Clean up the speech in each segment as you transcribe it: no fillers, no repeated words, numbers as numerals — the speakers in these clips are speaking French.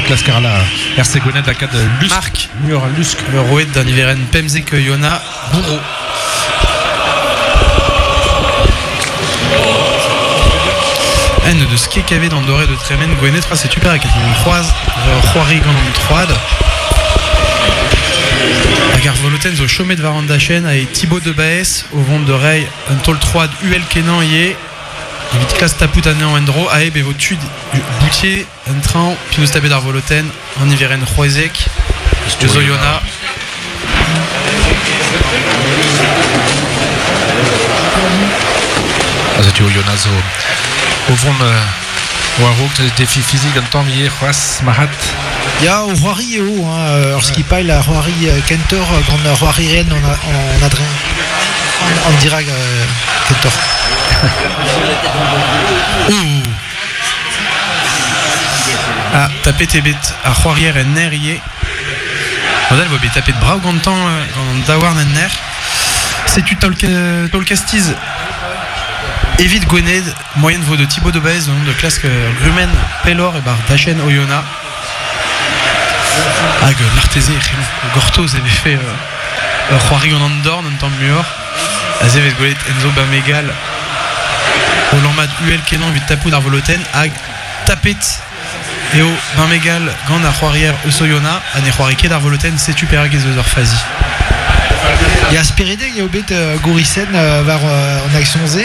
classe Carla RC Gwened la cade Lusk. Marc Mur Lusk le Roet d'un Iveren Pemzek Yona Bourreau. N de ski KV dans le doré de Tremen Gwened c'est super avec une croise Roari Gandon 3 Agar Voloten au chômé de Varandachen avec Thibaut de Baes au vent de Rey un tol 3 de UL Kenan Yé vite classe Taput Ané en Endro Aeb et Votud Boutier un train Pinus Tabé d'Arvoloten en Iveren Roezek de Zoyona tu Oyonaz au vent au Arrouk le défi physique en temps Yé Roas Mahat. Il y a au Roari et haut, lorsqu'il paille la Roari Kentor, grande Roari Rennes en Adrien. En direct Kentor. Tapé tes bêtes à Roari et Nerrier. Modèle va taper de bras au grand temps en Dawar Ner. C'est tu Tolcastiz. Évite Gwened, moyenne vaut de Thibaut de Baez, au nom de classe Grumen, Pelor et Dachen Oyona. Ag Martese et Gortos avait fait Roari en Andorn en temps mur. Azevet Golet Enzo Bamegal. Olampad UL Kenan vite tapou d'Arvoloten. Ag Tapet et au Bamegal Gand à Roarière Eusoyona. Ané Roarike d'Arvoloten c'est super Ag Ezozer Fazi. Il y a Spirideg, il y a Obet Gorisen var en action Z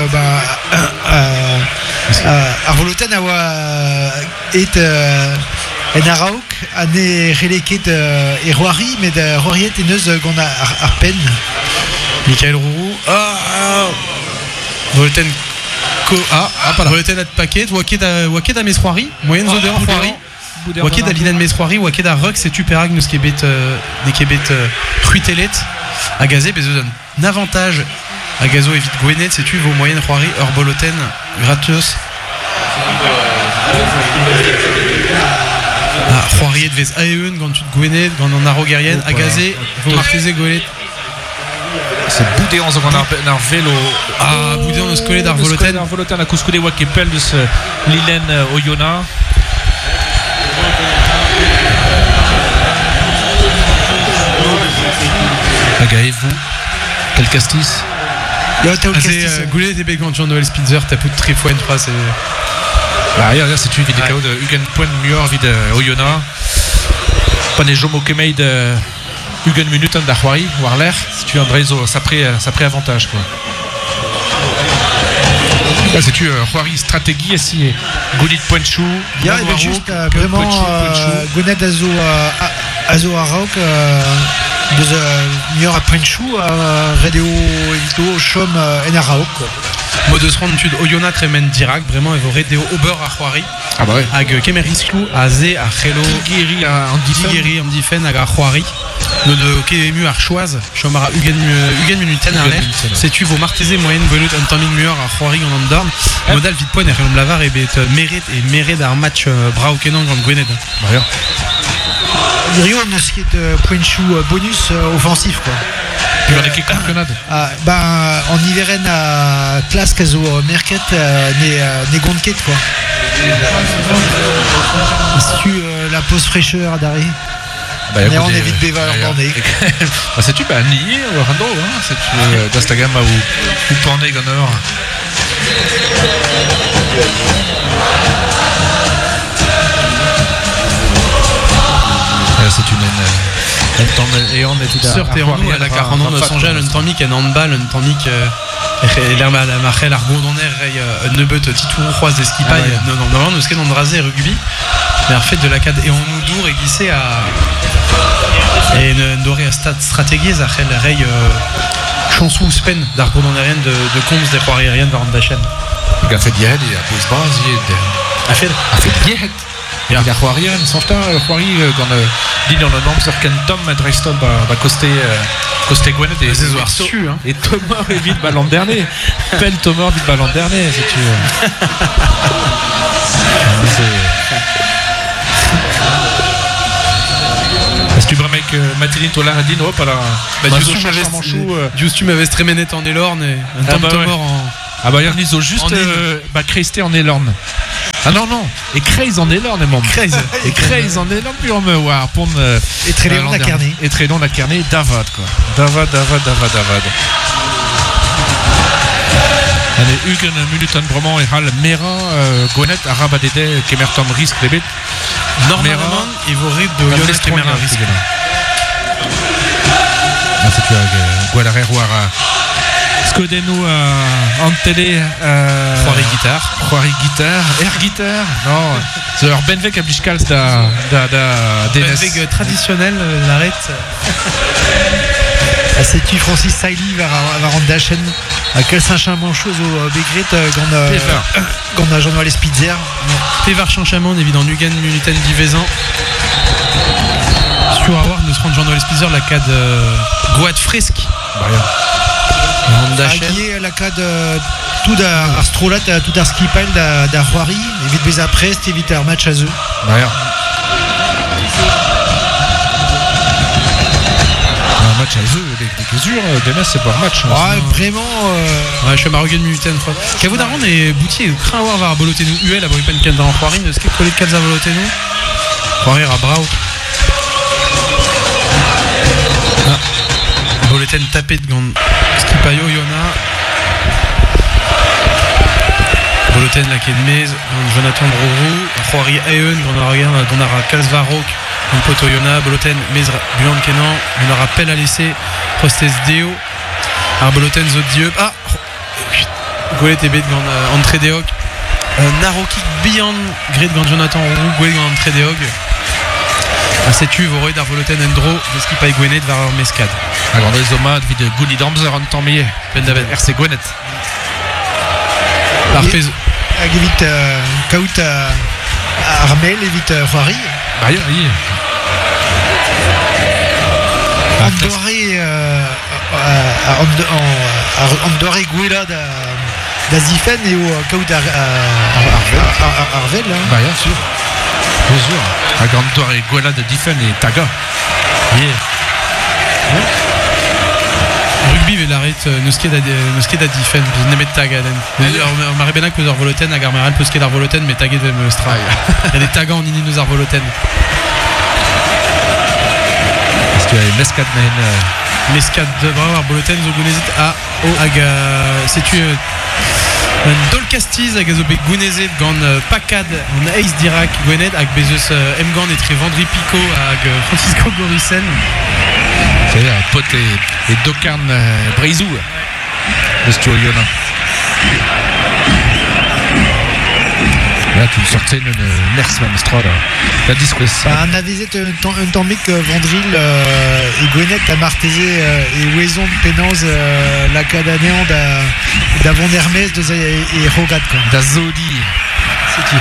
Arvoloten est en Arauk ané releket et Roari mais de Roariet et Neuz gant Arpen Michael Rourou Voloten Voloten at paquet Waked à Mesroari moyenne zone de Roari Waked à Linan Mesroari Waked à Rock c'est super ag nous skebet Ruitelet à Gazé besoin d'un avantage à Gazo évite Gwened c'est tu vos moyennes Roari Herboloten gratos Roari de Vez Aeun quand tu te Gwened quand on a Rogarienne à Gazé vous Martese Golet c'est Boudé en seconde un vélo Boudé en scolé d'Arvoloten Arvoloten a couscoulé Wakepel de ce Lilen Oyona. Agaez-vous quel castis c'est Goulet et Bégan Jean Noël Spitzer Taput Trifouen 3 c'est regarde c'est une vidéo de Hugen Point Muir vid Oyona Pané Jomo Kemei de Hugen Minute d'Arwari Warler si tu Andrezo ça pré avantage quoi. Là c'est tu Roari stratégie ici Goulit Point Chou il y a juste vraiment Gwened Azo Arauk de mieux à Prenchou Radio Evito Chom Enaraok mode rentude Oyona Tremen Dirac vraiment et vos Radio Ober à Roari ouais ag Kemerisklou à Zé à Hello Guéri en Difen à Roari no de Kemu à Choise Chomara Hugen Minuten c'est tu vos Martese moyenne Gwenut un temps mur à Roari en Andorn modal vite point et Relom Lavar et bet mérite d'un match Brao Kenan grand Gwened Rio ce qui est Prenchou bonus offensif quoi. Tu vas avec campionade. En hiveren à classe Kazo Merket né Gondket quoi. Si la pause fraîcheur d'arrêt. On évite Béva en borné. C'est tu nié ou Rando c'est tu d'Astagama ou Porné Gonor. C'est une temps et on est sort et on à la Carandon de Sangel un temps mic en handball un temps mic l'herbe à la marelle argondonner ne but titou croise des skipailles non nous ce qu'on rasé rugby mais en fait de la cade et on nous dour et glissé à et une doré à stade stratégie à quel rey chansou spen d'argondonnerien de combs des rois aériens de Randachen il a fait bien et a posé base a fait bien. Il y a Roari, sans temps, Roari, quand dit dans le nom, c'est qu'un Tom Dreston va coster Gwened et les oirs su, hein. Et Thomas est vite ballon dernier. Pelle Thomas vite ballon dernier, si tu veux. Est-ce que tu veux que Mathilde Tolar a dit hop alors Juste tu m'avais stremené en Delorne et un Tom mort en ils ont juste Christé en Elorne. Ah non, et Kreis en énorme, même. Et Kreis en énorme, puis on me voir. Et très long la carnet. Et très long la carnet, Davad, quoi. Davad. Allez, Hugen Minuten Bromont et Hal Meran, Gwenet, Arabadede, Kemertom Risk, Lebet. Normalement, il vous rire de Jonas Kemeran Risk. C'est tu as Guadare Rouara. Skodenu en télé. Croiri guitare. Air guitare. Non. C'est leur Benvek Ablischkals da Benvek traditionnel, l'arrête. C'est-tu Francis Sailly va rendre la chaîne à quel Saint-Chamond-Chose au Begret quand on a Jean-Noël Spitzer. Tevar Chanchamon, évident, Nugan, Muniten, Divezan. Sur avoir, nous serons Jean-Noël Spitzer, la cade Goat Fresque. Aguier la cade tout d'Arstrolat, tout d'Arskipal, d'Arroiri, évite Bézaprest, évite un match à eux. Un match à eux, les clésures, Demes, c'est pas un match. Vraiment. Je suis à Marugan Minuten. Cavodaron et Boutier, craint avoir var Bolotenu UL à Boripen Kenda en Roiri, ne skip collé de Kalza Bolotenu. Roiri à Brau. Boleten tapé de Gand Skipayo Yona. Boleten la quai de Mez, Jonathan Brorou, Roiri Aeun, Gondara Kalsvarok, Poto Yona, Boleten Mez Buan Kenan, on a rappel à laisser Prostes Deo, Boleten Zodieu. Goulet et Bet Gand Entrée Deog, Narokik Bian, Grid Gand Jonathan Roux, Goulet Gand Entrée Deog. À cette uve, Roy d'Arvoloten Endro, de Skipai Gwenet, vers Mescade. Alors, les hommes, de Gouli Damzer, en temps meilleur. Pendaben. RC Gwenet. Parfait. Évite Kaut Armel, évite Roiri. Oui. Andoré Gouela d'Azifen et au Kaut Arvel. Bien sûr. À Gandor et Guela de Difen et Taga. Rugby veut l'arrêter Nusquet da Difen, Nemet Taga. Maribenak peut Voloten, à Garmeral peut skier d'Arvoloten, mais Tagué de Meustra. Il y a des Tagas en Nini nous Arvoloten. Parce qu'il y a Mescade Mescade de Bravo, Arvoloten, Zogunezit à Aga. C'est-tu. Dolcastiz hag azobek Gounezet gant Pakad en Ace Dirac Gwenet hag bezeus Mgan etre Vendry Pico hag Francisco Gorissen. C'est un pote et Dokarn Breizou de Stuart Yona. Là tu sortais une Ners Mamstra la discours. On a visité un temps que Vendril et Gwenet à Martézé et Ouaison de Pénance la Cadanéan d'Avon Hermès et Rogat d'Azodi. C'est qui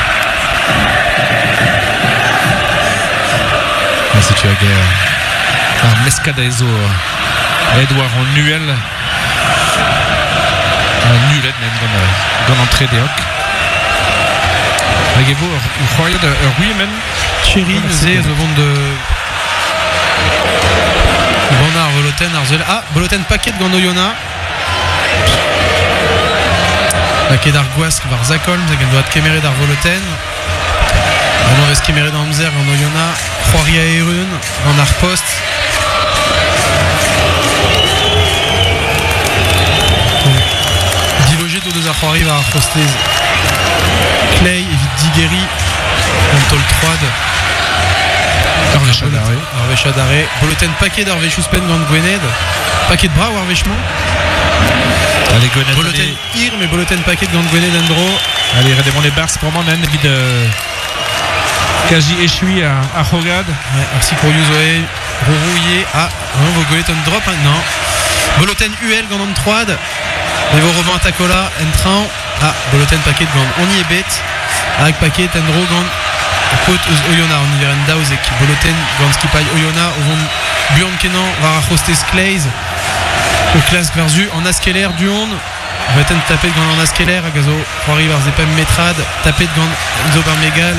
si tu as un Mescadaezo Edouard en Nuel un Nulet même dans l'entrée des Hocs. Agez-vous, croyez de Ruimen Chéri, Zé, devant de Bonnard, Voloten, Arzel. Voloten paquet de Gandoyona. Paquet d'Arguasque, Varzakolm, Zagan doit Kemere d'Arvoloten. Maintenant, Ves Kemere d'Amzer, Gandoyona. Croiria Erun, Gandar Post. Dilogé de deux Arroiri, va Arrostez. Clay, évite Digueri, Antol Troide, Arvecha d'arrêt, Boloten paquet d'Arvechuspen, Gand Gwened, paquet de bras ou Arvechement. Allez, Gwened. Boloten Ir, mais Boloten paquet de Gand Gwened, Andro. Allez, redemandez Bars pour moi, Nen, de Kaji Eshui à Hogad. Arsi Kouriozoé, Rourouillé, vos Goleton drop, non. Boloten UL, Gand Troide. Nevo revend à Takola, Entrant. Boloten paquet de Gand. On y est bête. Avec paquet, Tendro, Gand. Côte Oyona, on y verra Dauzek. Boloten, Gand Skipai, Oyona. Ovon Buan Kenan, Varachostes Clays. Au classe Verzu, en Askeler, Duon. Boloten tapé de Gand en Askeler. Agazo, Roiri, Varzepem, Metrad. Tapé de Gand, Zobar Megal.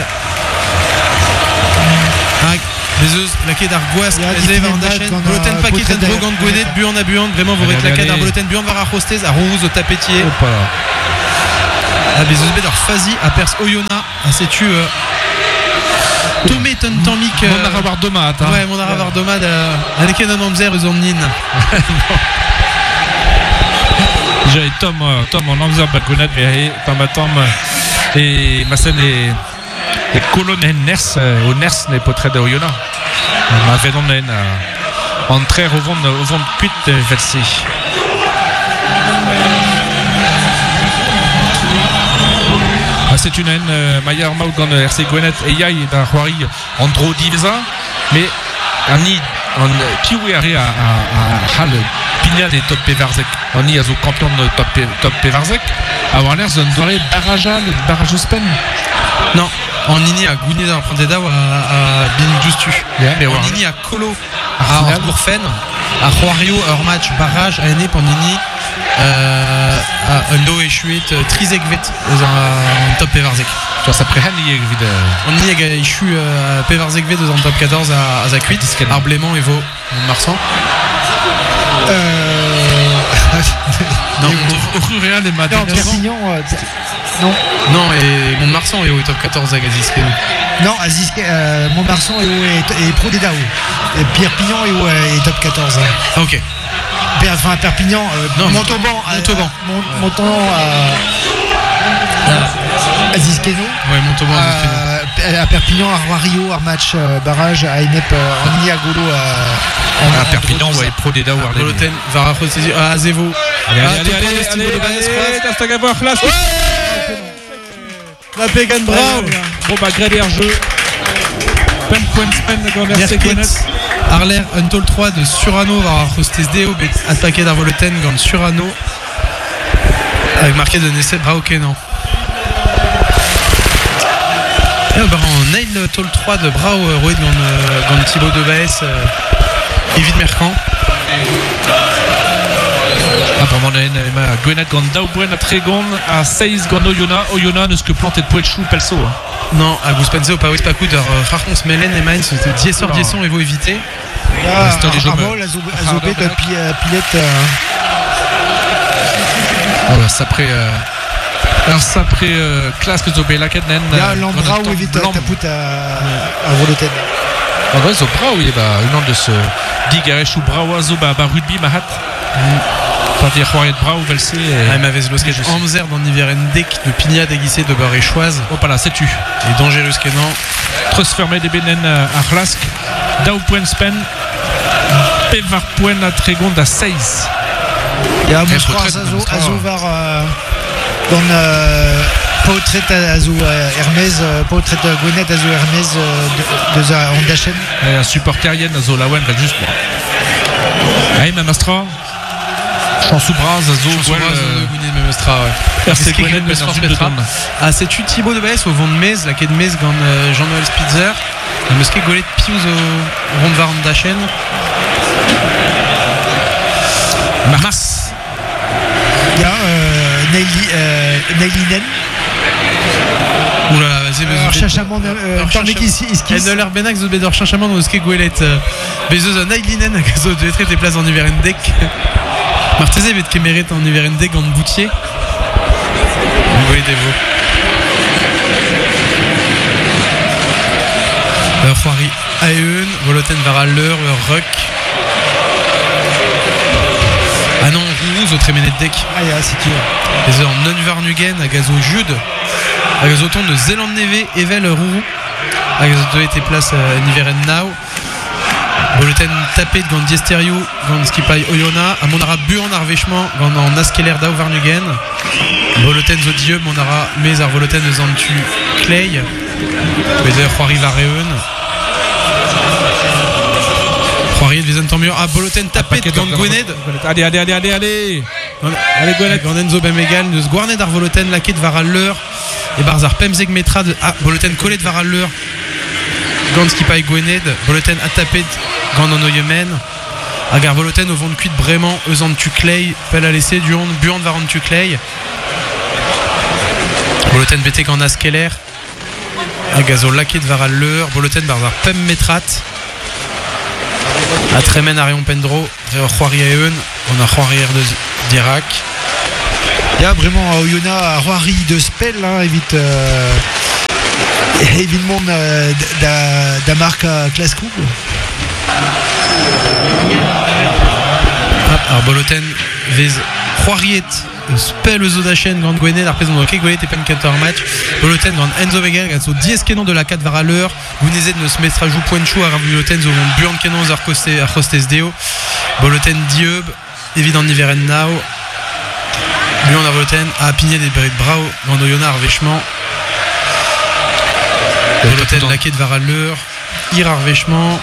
Bezeuse, la quai d'Arguas, Boloten paquet, Tendro, Gand Gwenet, Buan à Buan. Vraiment, vous êtes la quai d'Arboloten, Buan, Varachostes, à Rouz au tapetier. Bezos Bedor Fazi à Pers Oyona à Setu Tomé Tontamik Mon arabar domat. Ouais, mon arabar domat avec un amzer zonnin. J'ai Tom en amzer bagonet et Tom et ma scène les colonnes ners au ners n'est pas très de Oyona. Ma vedon entrer au vent cuite versé. C'est une haine Maillard Maudgan RC Gwenet et Yaï d'un Huari Andro Divisa, mais en Kiwi arrive à Hal Pignal et Top Pevarzek. On y a au campion de Top Pevarzek. Avoir l'air d'un doré barrage de Spen. Non, en Nini à Gouné dans Pranteda ou à Bin Justu. Mais en Nini à Colo à Orgourfen, à Huario, hors match barrage à Ene pour Nini. À Undo et Chuet Trizekvet en top Pevarzek. Tu vois, ça préhenne évidemment. On y est échu Pevarzekvet dans top 14 à Zakuit, Arblément et Vaux, Marsan. Non, rien les matins. Non, Perpignan. Non, et Mont-de-Marsan est au top 14 à Gazisque. Non, Mont-de-Marsan est Pro des Dao. Et Perpignan est top 14. Ok. Enfin, Perpignan, Montauban à Zizkeno. Ouais, Montauban à Zizkeno. À Perpignan, à Roario, à match barrage, à Enep, en Niagolo, à Perpignan, ouais, Pro des Dao, Voloten, Vara à Azevo. Allez, la Pegan Brown. Bon, bah, Gréder jeu. Arler Untol 3 de Surano va hostes Deo attaqué d'Arvoloten gant Surano avec marqué de Nessé Braokenan. Et en Nail Tol 3 de Brao Roed gant Thibaut de Baes Evite Mercant. Pendant Gwenet gant Daubwen à Trégon à 16 gant Oyona ne ce que planté de Poetchou Pelso. Non, à Gouspenzo, pas Ouispakou, Farcons, Melen et Mainz, c'était Diesor, et vous éviter. Armol, Azobé de Pilette. Ça après. Ça après classe que Zobé la Kednen. Il y a Lambra ou évite Tapout à Voloten. En vrai, Zobra, oui, une onde de ce Digaresh ou Brawa Zoba, rugby, Mahat. Pas dire Royer de Bra ou Velsé. Ah, m'avait Zlosket Amzer dans Niverendek de Pigna déguisé de Baréchoise. Oh, pas là, c'est tu. Et Dangerous Kenan. Trus fermé des Benen à Hlask. Daupuen Spen. Pevarpuen à Trégon à 16. Il y a Mostra Azovar dans Portrait Azo Hermès, Portrait Gwenet Azo Hermès de Ondachen. Un supporterien Azo Lawen va juste. Aïe, Mastra. Chansoubras, Azo, Gounet, Memestra, ouais. C'est Gounet, Memestra. Ah, c'est Thibaut de Baes au vent de Metz, la quai de Metz, gant Jean-Noël Spitzer. La mosquée Golet Pius au rond de Varan d'Achen. Mars. Il y a Neilinen. Oula, vas-y, Chachamon, Endeler Benax de Bedor Chachamon au ski Gouelet. Bezos Neilinen, à Gazo de Letret et place en Niverendek. Martezé vet Kemeret en Niverendek en Boutier. Vous voyez des veaux. Foiri Aeun, Voloten Varaller, Ruck. Ah non, Rouz au Tréménetdek. Ah, c'est tu. Les en Non-Varnugen, à Gazo Jude. À Gazo Ton de Zéland Neve, Evel Rourou. À Gazo 2 était place à Niveren Now. Voloten tapé de Gand Diesterio, Gand Skipai Oyona. À Monara Buan Arvechement, Gand en Askeler Dao Varnugen. Voloten Zodieu, Monara Mézar Voloten de Zantu Clay. Bézer Huari Vareun. Huari de Vizentamur. Ah, Voloten tapé de Gand Gwened. Allez. Allez, Gwened. Gand Enzo Bemegal, de Sguarned Arvoloten, Laquet de Varaller. Et Barzar Pemzeg Metra de. Ah, Voloten collé de Varaller. Gand Skipai Gwened. Voloten a tapé de Gand en Oyemen. Agar Voloten au vent de cuit de Brément, Eusant Tuclay, Pelle à laisser, Buan de Varan Tuclay. Voloten BT Gand Askeler. Agazo Laquet de Varaller. Voloten Barzar Pem Metrat. A Tremen Arion Pendro. Huari Aeun. On a Huari de d'Irak. Il y a vraiment Oyonnax à Roary de Spell, hein, évite évidemment da marque à classe coupe. Alors Boloten vez Roariet Spell zo da chen gant Gwenet ar prezont ket Gwenet e pen kantor match. Boloten gant Enzo Vega gant zo 10 kenan de la 4 var à l'heure. Gounezet neus metra jou poenchou ar Boloten zo gant buant kenan ar kostez deo. Boloten dieub évident niveren nao. Buant ar Boloten a pigné des bret brao gant Oyonnax ar vechement. Boloten laket var à l'heure. Ir ar vechement.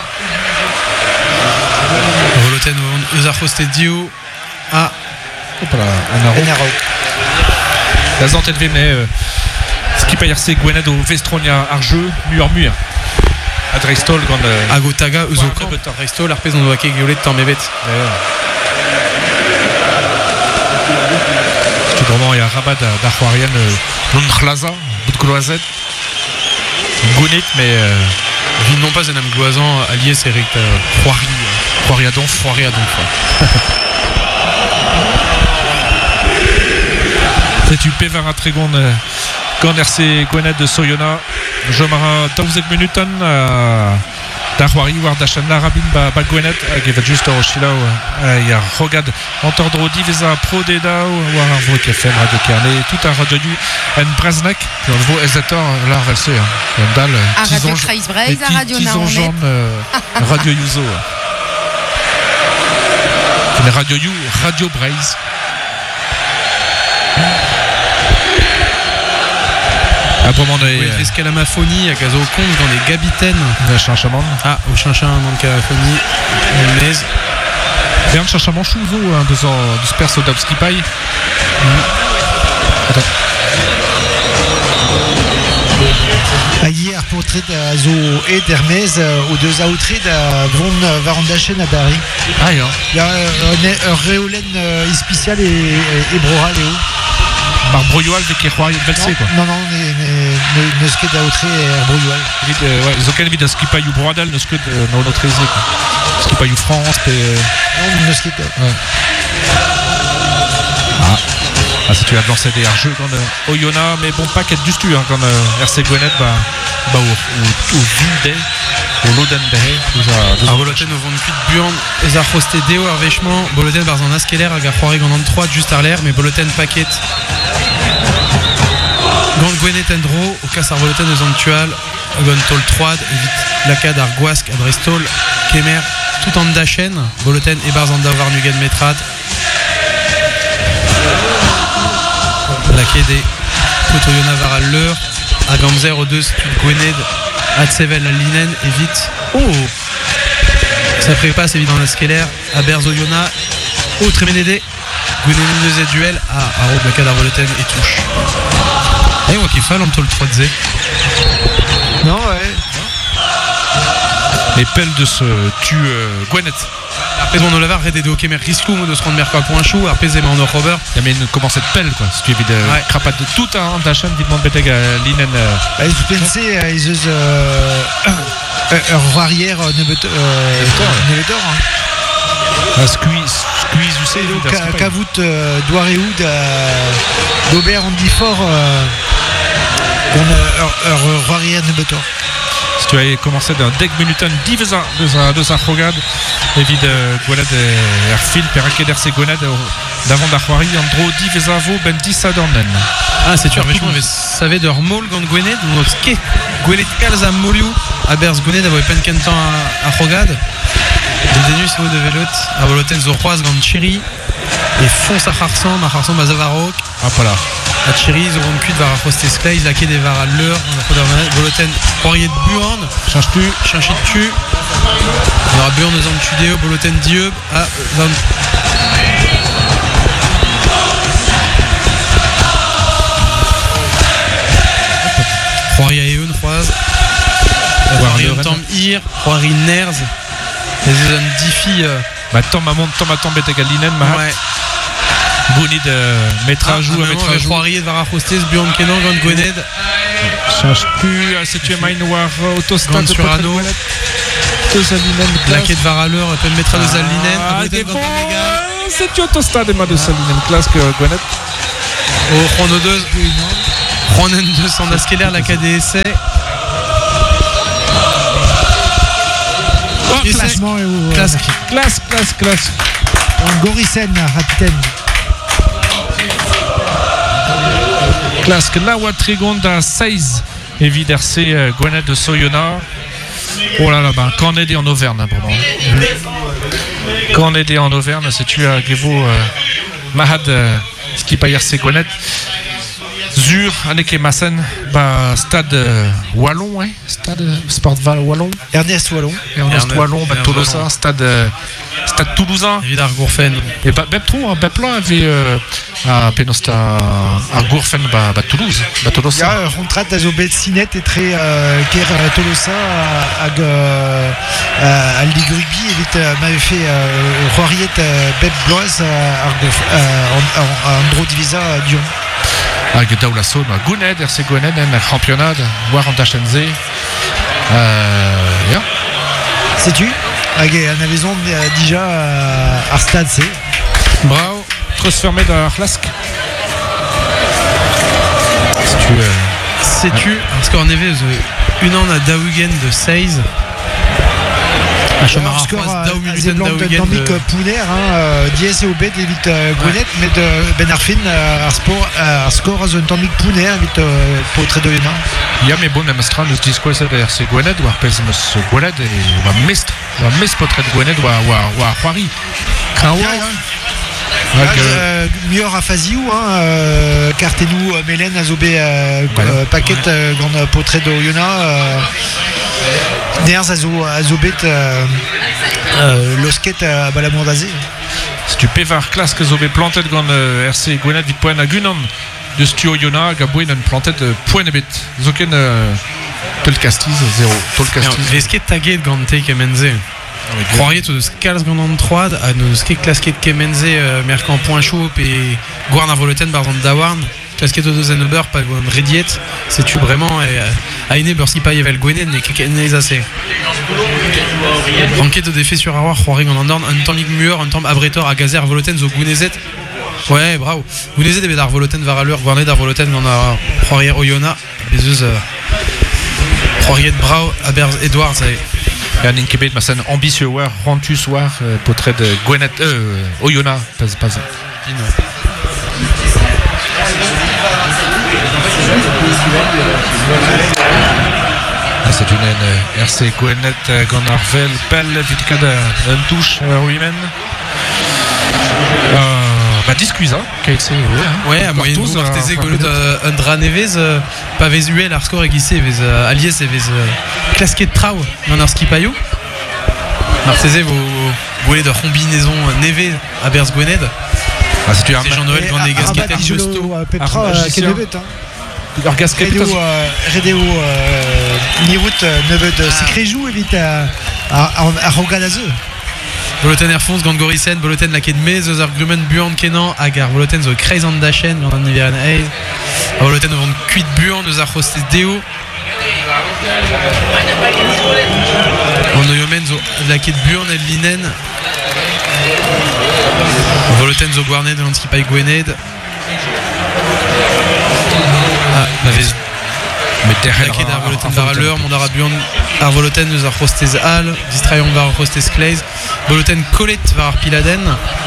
Boloten eus ar kostez deo. A Enaro. La zantet vemne skip RC Gwenet au Vestronia ar jeu mur a Dreistol gant Agotaga eus o kamp Dreistol ar pezon doa ket geolet tamm ebet. Vraiment il y a rabat da Roarien Londrlaza bout de Gloazet Gwenet mais vin non pas en am gloazan allié c'est rect Roari a donf c'est tu pevar a tregon gant RC Gwenet de Soyona jomara 12 minuten da Roari war da chan rabin ba Gwenet hag evat just ar chilao ya rogad antordro diveza pro deda war ar vro KFM Radio Kerné tout ar radio en Breznek dans le vo ezator là valse dal a Radio Kreis Breiz a Radio Naonet Radio Yuzo Radio You Radio Breiz Apparemment des escalamaphonie à gazo compte dans les gabitaines de Chinchaman. Ah au Chinchin dans le calaphonie mais Bern Chinchaman chouzo de ce perso d'Abski Pai. Attends. Hier portrait de zo et d'Hermès aux deux outrés de Vron Varandachen à Dari. Ah ya. Il y a un réolen spécial et Brora Léo. Par Broyoal de Keroy de Velsé quoi. Non, ne ce que d'outré et Broyoal. Ouais, ils ont quel vide Ski Pai ou Broadal ne ce que dans notre réseau quoi. Ski Pai ou France et non, ne ce que ouais. Ah, si tu as lancé des jeux quand Oyonnax mais bon pas qu'être du stu hein, quand RC Gwenet au Vinde au Lodenbehe a Boloten au 28 buant ez ar roste deo ar vechement Boloten barzan askeler hag ar c'hoari gant an 3 just ar l'air mais Boloten paket gant Gwenet en dro au kas ar Boloten eus an tual gant tol 3 evit lakad ar gwask a Brestol kemer tout an da chen Boloten e barzan da war nugen metrat laked e tout Oyonnax var à l'heure a Gamzer au 2 Gwenet à Tsevel à Linen et vite. Oh, ça prépasse évidemment la Skeller à Berzo Oyonnax au Tréménédé Gwenet deuxième duel à Rob la cadavre Boloten et touche. Et moi qui fall en tout le 3 de Z. Non ouais. Les pelles de ce tue Gwenet. Après on a l'arrêt des Kemer Rislou de se rendre mercure point chou après c'est en Robert. Il y a comment cette pelle quoi si tu évites crapat de tout un d'achat vite mon beteg Linen je pensais ils arrière Nevetor squeeze ou c'est Kavout Douaréoud d'Aubert Andy Fort on arrière Nevetor. Si tu avais commencé d'un deck minuten divisa de sa rogade évid Gwenet Erfil Perraket RC Gwenet d'avant d'Arroari Andro divisa vo ben 10 à Dornen. Ah c'est tu revêchement mais savait de Mol gant Gwenet donc ske Gwenet Kalza Moliou à Berz Gwenet d'avoir pen kentan à rogade de denus de velot à Boloten zo croise gant Chiri et fonce à Kharsan à Zavarok ah voilà à Chiri zo gant kuit var a Frostes Clay la quai des var à l'heure Boloten Poirier de Buan change plus change de tu on aura Buan de Zantudéo Boloten Dieu à Poirier et Eun croise Poirier Tam Ir Poirier Nerz les zones diffi Tom bête égal Linen ouais Gounid mettra joue à mettre à joue Poirier de Varafostes Buan Kenan gant Gwenet change plus à situer Mainoir Autostad sur Anno deux Alinen la quête var à l'heure peut mettre à deux Alinen c'est tu Autostad et ma deux Alinen classe que Gwenet Au chrono 2 Ronen 2 sans Askeler la KDSC. Classement Classe. Gorisen, capitaine. Classe Nawa Trigonda 16 et Vidercé Gwenet de Soyona. Oh là là, quand on est en Auvergne, vraiment. Quand on est en Auvergne, c'est tu à Gevo Mahad Skipayercé Gwenet. Zur, Anneke Massen, stade Wallon, ouais. Stade Sportval Wallon. Ernest Wallon, Tolosa, stade toulousain. Vidar Gourfen. Et Beptron, Beplan avait à Penosta, à Gourfen, Toulouse. Tolosa. Ja, Rontrat Azobet Sinet et très Ker Tolosa à Ligue Rugby, et m'avait fait Roiriet Bep Bloise en Andro Divisa à Lyon. Avec Daoulasso, Gouned, RC Gouned, un championnat, voir en Tachenze. Sais-tu? Avec un avion déjà à Stade C. Bravo, transformé dans Arlask. Sais-tu, parce qu'en effet, une an à Daougen de 16. À Chomara Roise, Daoumuluten Daougen de Pouner, Dies et Obed, évite Gwenet, mais de Ben Arfin, score à Tonmic Pouner, évite pour très de Yona. Il y a mes bons amastran, nous disent quoi, c'est Gwenet, ou Arpez, M. Gwenet, et on va mest pour très de Gwenet, ou à Huari. Mieux à Faziou, Cartenou, Mélène, Azobé, Paquet, grande portrait de Yona. Nerz Azobet, Losket à Balamondazé. Si tu peux voir classe que Zobé planté de RC Gwenet, vite point à Gunan, de Stuo Yona, Gabouin, une planté de point de bête. Zoken, Tolcastiz, 0. Tolcastiz. Est-ce que tagué de Gante Kemenze? Croiriez tout de Scals Gandant 3 à nos ski clasquet Kemenze, Mercant Point Chaud et Guarna Voloten, par exemple, Dawarn. Clasquet de Zenhuber, pas de Rediet. C'est-tu vraiment à une Burski pas Yevel Gwenet, mais qu'est-ce assez. Enquête de défait sur Arroir, Croiriez Gandant, un temps Migmuer, un temps Abretor, à Gazer, Voloten, Zo Gounezet. Ouais, bravo. Gounezet, des Voloten, Varalur, Guarnet, Voloten, on a Croiriez Oyona, les Croiriez de Brau, Abers, Edwards, et un Inkebet, ma scène ambitieux, war, Rantus, war, portrait de Gwenet, Oyona, pas. C'est une RC Gwenet, Gonarvel, Pelle, Viticada, un touche, Women. Discuisa, KC, ouais, à moyen de Martese, Golot, Andra Neves, Pavezuel, Arscore et Guissé, Aliès et Clasquet de Trau, Nanarski Payou. Martese, vous voulez de combinaison Neve à Bers Gwened. C'est Jean-Noël quand les Gasquettes et Justo. Petra, Kenebet, leur Gasquette. Redeo, Nirout, Neveu de Secréjou, évite à Rogadazeux. Voloten Erfons, Gangorisen, Voloten Lakedme, Zozar Grumen, Buan Kenan, Agar, Voloten Zo Kreisand Dachen, Gandant Niveren Hayes, Voloten Vont Kuit Buan, Zozar Hostes Deo, Onoyomen Zo Laked Buan, El Linen, Voloten Zo Guarnet, Lansky Pai Gwened, mais derrière Laked Arvoloten Varaleur, Mondara Buan, Arvoloten Zozar Hostes Al, Distrayon Var Hostes Clays, Voloten Colette Var Piladen.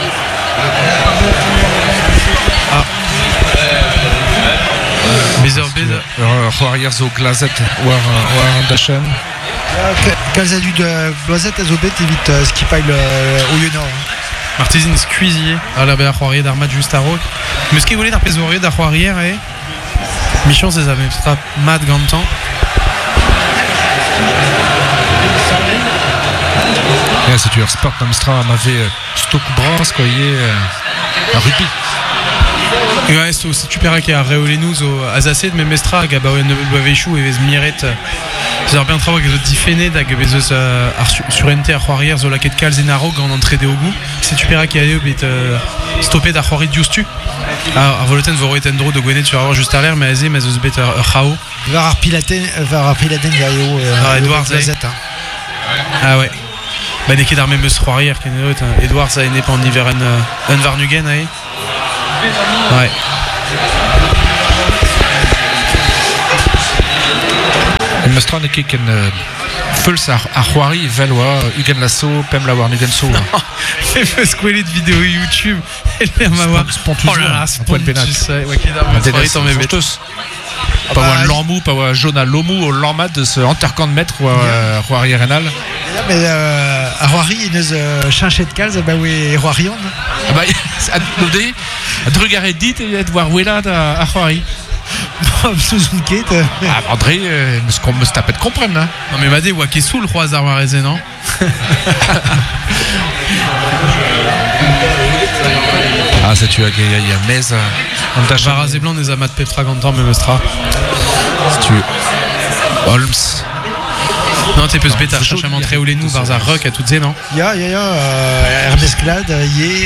Bezerbed. Roarier Zo Glazet, war Dachen. Calzadu de Glazet, Azobet, évite Skipail au Yona. Martezine Squeezier, à la Béa Roarier d'Armat juste à Roque. Mais ce qui voulait d'Arpez Roarier d'Arroirier, Michon, c'est ça, mais ce sera Matt Gantan. C'est tu sport Namstra m'avait Stock Bras quoi il est un rugby. Ouais, c'est aussi super qui a Réolenous au Azacé de Memestra, Gabaouen Novelboavechou et Vezmiret. C'est bien travail que les autres différents d'Agabezos sur NT à Roirier, Zolaket Calzenaro, en entrée des Ogou. C'est super qui a eu stoppé d'Arroirier Diustu. À Voloten, Voroetendro de Gwenet sur Arroir juste à l'air, mais Azé, mais Zos Better Rao. Var Piladen, Gaio, Edouard Zazet. Ah ouais. Bah, dès qu'il a armé Meus Roirier, Edouard, ça n'est pas en hiver un Varnugen, ouais. Mestran et Keken Fulls à Roary, Valois, Hugen Lasso, Pem Lawar, Nugen So. Il faut squaler de vidéos YouTube. Et l'air Mawa. Oh là là, Spontus. Ouais, qui est dans mes bêtes. Pas un Lambou, pas un Jonah Lomou, au Lambad de ce intercamp de maître ou Roary Renal. Mais à Roary, il nous a changé de calze, bah oui, Roaryon. Ah bah, à Nodé, à Drugaret dit, et de voir Wella à Roary. Sous une quête. Ah, André, ce qu'on me tape de comprendre, hein. Non, mais Madé, Waké sous le roi Zarwarezé, non? Ah, c'est tu as Mez. Varazé blanc des amas de Petra Gantan, mais Mestra. C'est tu. Holmes. Non, t'es peu ce bêta, cherche à montrer où les nous, Barza Rock à toutes ces, non? Ya, Ernest Glad, Yé.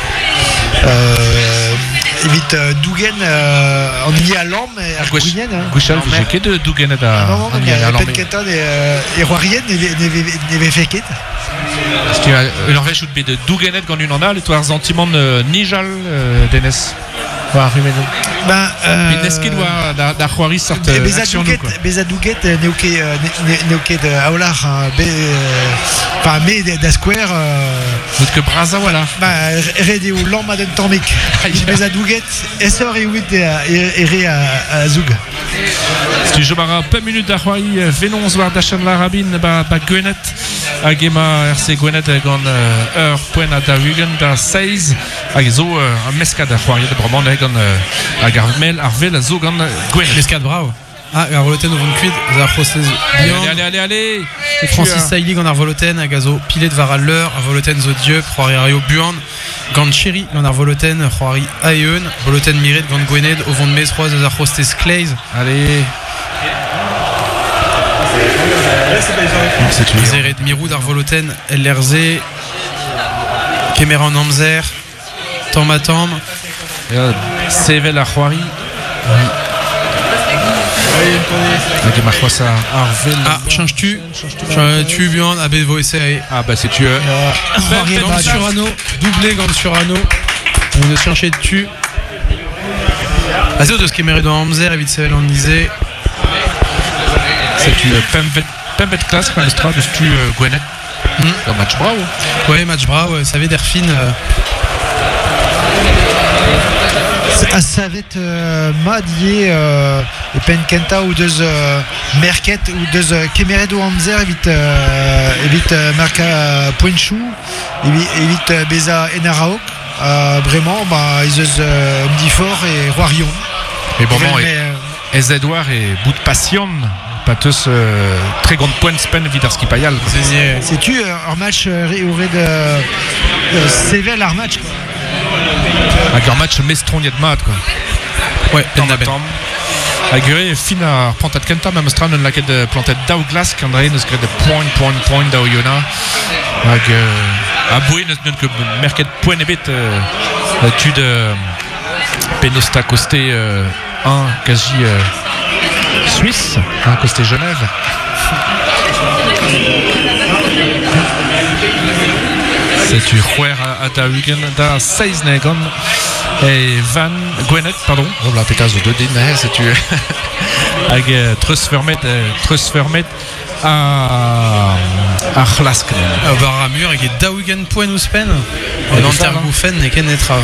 Évite Dougen en y à l'homme et à Gouinen. Gouchal, j'ai qu'est de Dougen à non, il y a Penketon et Roarien n'avait fait qu'est. Tu as une envers de Dougenet quand une en a, les toits sentiment Nijal Denes. Ben, Neski doit d'Arroiri sorte action nous quoi. Beza Douget néoké de Aular enfin mais d'Asquare notre que Braza voilà. Ben Redé ou Lamba de Tormic. Beza Douget essor et huit et à Zoug. Tu joues un peu minute d'Arroiri Vénonce voir Dachan la Rabine ba Gwenet à Gema RC Gwenet gon heure point à Dawigen da 16 à zo un mescade d'Arroiri de Bromont à Garmel, Arvel, Zogan, Gwen. L'escade bravo. Ah, Arvoloten au vent cuide, allez. Francis Saïlig en Arvoloten, à Gazo, Pilet de Varaller, Arvoloten Zodieu, Roario Buan, Ganchiri, en Arvoloten, Roari Aeun, Voloten Miret, Gand Gwened, au vent de Mes, Roise, Arrostes Clays. Allez. Zeret Mirou d'Arvoloten, LRZ, Kemeran Amzer, Tormatam. Sevel à Roary. Ah, changes-tu? Tu viens à Bevo essai. Ah bah c'est tu. Gant Surano, doublé Gant Surano. On a cherché dessus. Vas-y, de ce qui est mérité dans Hamzer, évite Sevel en Isée. C'est tu Pembet classe, quand l'estra de tu Gwenet. Un match bravo. Ouais, match bravo. Ça avait Derfine. Ça va être Madier et Penkenta ou deux Merket ou deux Kemeredo Hamzer évite Marca Poinchou évite Beza Enaraok vraiment ils ont Mdifort et Roarion et bon et Edouard et bout de passion pas tous très grande pointe spen Vidarski Payal c'est tu hors match aurait de Sevel hors match un match mestron de mat quoi. Ouais, Aguré fin à Plantat Kenta même Stran on laquelle de Plantat Douglas qu'André nous crée de point d'Aoyona. Aboué nous que Merket point et bête tu de Penosta Costé 1 quasi Suisse, un Costé Genève. C'est tu Rouer à Dawigen da 16 negon et Van Gwenet pardon la pétasse de 2D c'est tu avec Trusfermet à Hlask à Baramur avec Dawigen point ou spen et Antergoufen et Kenetra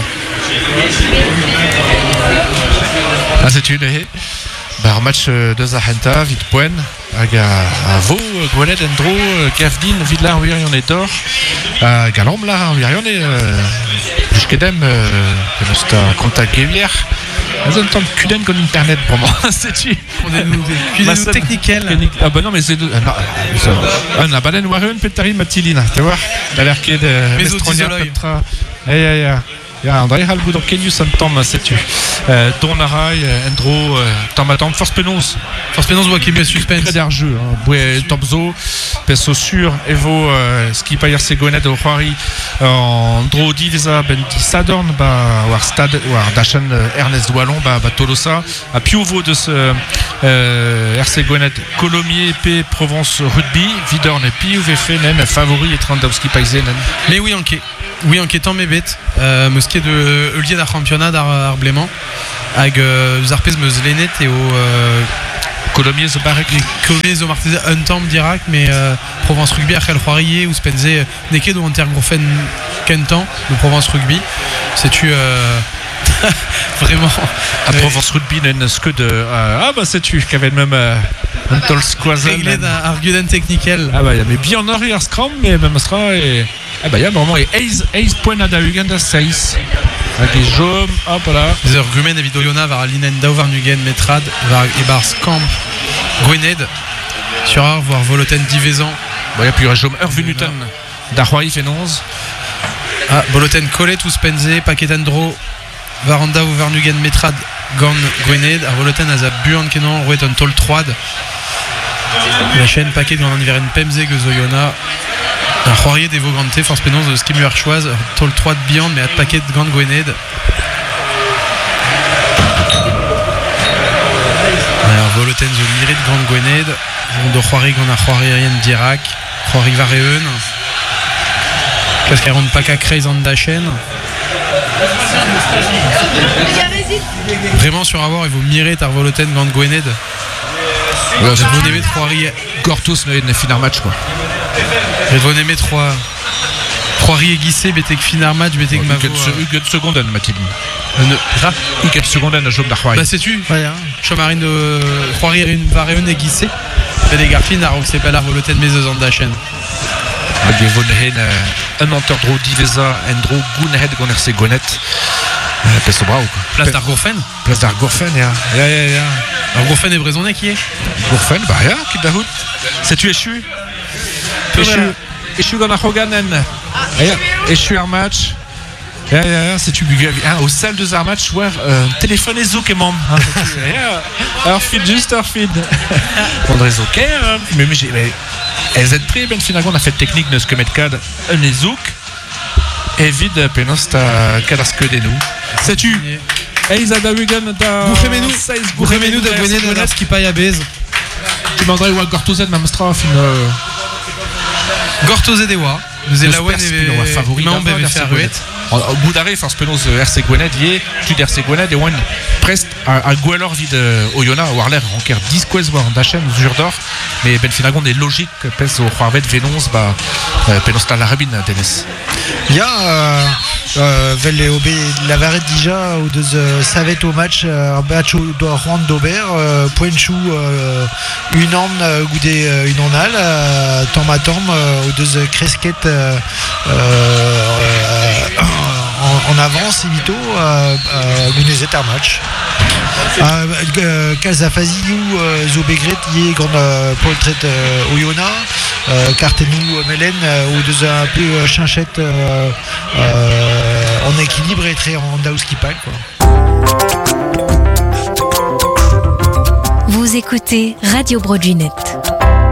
ah c'est tu bar match de Zahenta vite point avec Vaux Gwenet Endro Gavdin Vidlar Wirion et Dor Galom là Wirion et jusqu'edem juste un contact guévière ils ont tant de cuden comme internet pour moi c'est tu on est nous techniques ah bah non mais c'est on a baden Warren Petari Matilina tu vois il a l'air qu'il est de Mestronia Petra ja, André Halboud en Kenius en temps c'est tu Dornaray Endro Tamatam Force Pénonce voit qu'il met suspense très d'argeux Boué Topzo Pesso sur Evo Ski Payer Segonet au Roary Andro Divisa Benti Sadorn war Stad war Dachan Ernest Wallon Tolosa à Piovo de ce RC Gwenet Colomiers P Provence Rugby Vidorn et Pio Vefenen favori et Trandowski Paisenen mais oui Anke Oui, enquêtant mes bêtes. Mosquée de Eulier d'ar championnat d'ar Blément. Avec Zarpez Meuslenet et au Colomiers au Barek. Colomiers au Martésé un temps d'Irak, mais Provence Rugby à Khel Khoirier ou Spenze Neke de Intergrofen Kentan de Provence Rugby. C'est-tu vraiment à Provence Rugby n'a ce que de c'est-tu qui avait même un tol squazen réglé d'un argument technical. Il y a mais bien en arrière scrum mais même sera et il y a vraiment et ace point à Uganda 6 avec les jaunes hop là des arguments à Vidoyona var Linen Dauvarnugen Metrad var Ebars Camp Gwynedd sur Ar voir Voloten Divezan il y a plus un jaume Ervenuten d'Arroy Fénonze Voloten Collet ou Spenze Paquetandro Varanda ou Varnugen Metrad Gant Gwynedd ar Voloten a za buan kenan rouet un tol 3 la chaîne paquet dans l'univers Pemze Gezoyona un Roirier des Vauganté force pénance de ski muerchoise tol 3 de Bian mais à paquet de Gant Gwynedd alors Voloten de Lirit Gant Gwynedd de Roirier Gant a Roirier rien d'Irak Roirier Vareun qu'est-ce qu'il y a de Paca Kreis en la chaîne vraiment sur avoir il vaut mirer tar Voloten Gant Gwynedd vous aimez 3 Gortos ne finir match quoi vous aimez 3 Roirier Guissé Betek finir match Betek Mavo Hugues seconde Mathilde Hugues seconde à Job d'Arroy sais-tu Chomarine de Roirier une Vareun et Guissé les Garfin à c'est pas la Voloten mais deux ans de la chaîne un menteur dro Divesa Endro Gunhead Gonerse Gonet place au bras quoi place d'Argourfen Argourfen et Bresonnet qui est Gourfen qui d'ahout c'est tu échu dans la Hoganen échu un match c'est tu au salle de un match téléphone et zouk et membre alors feed juste feed André Zouk mais elles êtes prêts ben finalement on a fait technique de ce que mettre cadre un et zouk et vide pénost à cadasque des nous c'est tu Eizada Wigan da Bourremenu de Gwynedd de Nas qui paille à Baise tu demanderais où Gortozet Mamstra Gortozet des Wa nous est la one et favori au bout d'arrêt force pénose RC Gwynedd tu d'RC Gwynedd et one presque à Gouelor vide Oyona ou Arler en quer 10 quest voir d'Hachem ou Jurdor mais ben finalement est logique pèse au Roirvet Vénonce pénose la rabine Dennis il y a Velle OB la varette déjà ou deux savet au match Bacho do Juan d'Aubert Poinchou une orne goudé une ornale Tormatorm ou deux cresquettes en avance Evito Gunezet un match Calzafaziou Zobegret yé grande portrait Oyona Cartenou Melen ou deux un peu chinchette en équilibre et très en daouskipal quoi. Vous écoutez Radio Broadway Net.